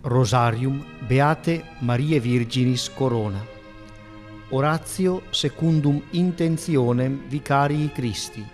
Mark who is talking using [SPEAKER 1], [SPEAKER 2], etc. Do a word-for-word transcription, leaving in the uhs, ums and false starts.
[SPEAKER 1] Rosarium Beate Mariae Virginis Corona. Oratio secundum intentionem Vicarii Christi.